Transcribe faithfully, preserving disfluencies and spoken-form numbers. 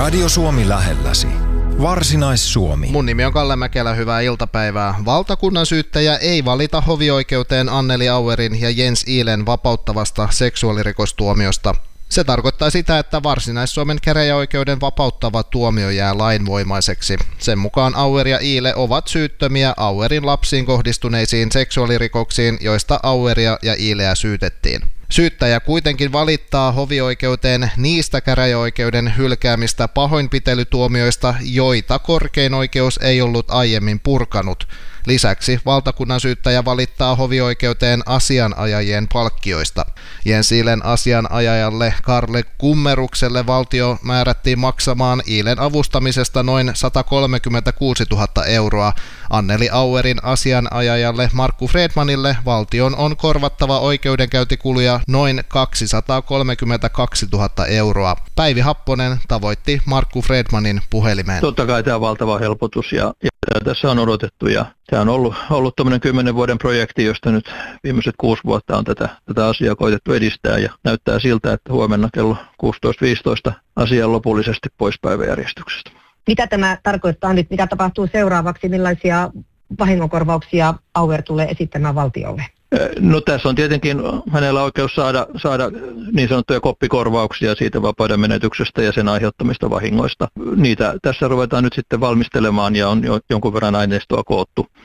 Radio Suomi lähelläsi. Varsinais-Suomi. Mun nimi on Kalle Mäkelä, hyvää iltapäivää. Valtakunnan syyttäjä ei valita hovioikeuteen Anneli Auerin ja Jens Ihlen vapauttavasta seksuaalirikostuomiosta. Se tarkoittaa sitä, että Varsinais-Suomen käräjäoikeuden vapauttava tuomio jää lainvoimaiseksi. Sen mukaan Auer ja Ihle ovat syyttömiä Auerin lapsiin kohdistuneisiin seksuaalirikoksiin, joista Aueria ja Ihleä syytettiin. Syyttäjä kuitenkin valittaa hovioikeuteen niistä käräjäoikeuden hylkäämistä pahoinpitelytuomioista, joita korkein oikeus ei ollut aiemmin purkanut. Lisäksi valtakunnan syyttäjä valittaa hovioikeuteen asianajajien palkkioista. Jens Ihlen asianajajalle Karle Kummerukselle valtio määrättiin maksamaan Ihlen avustamisesta noin sata kolmekymmentäkuusituhatta euroa. Anneli Auerin asianajajalle Markku Fredmanille valtion on korvattava oikeudenkäyntikuluja noin kaksisataakolmekymmentäkaksituhatta euroa. Päivi Happonen tavoitti Markku Fredmanin puhelimeen. Totta kai tämä on valtava helpotus ja, ja tässä on odotettu ja tämä on ollut, ollut tämmöinen kymmenen vuoden projekti, josta nyt viimeiset kuusi vuotta on tätä, tätä asiaa koitettu edistää ja näyttää siltä, että huomenna kello kuusitoista viisitoista asia on lopullisesti pois päiväjärjestyksestä. Mitä tämä tarkoittaa nyt? Mitä tapahtuu seuraavaksi? Millaisia vahingonkorvauksia Auer tulee esittämään valtiolle? No tässä on tietenkin hänellä oikeus saada, saada niin sanottuja koppikorvauksia siitä vapauden menetyksestä ja sen aiheuttamista vahingoista. Niitä tässä ruvetaan nyt sitten valmistelemaan ja on jo jonkun verran aineistoa koottu.